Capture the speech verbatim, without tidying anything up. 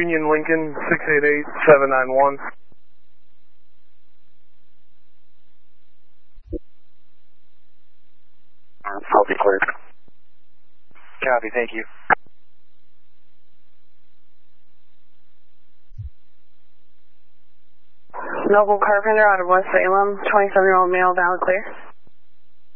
Union Lincoln, six eight eight, seven nine one. I'll be cleared. Copy, thank you. Noble Carpenter out of West Salem, twenty-seven-year-old male, valid clear.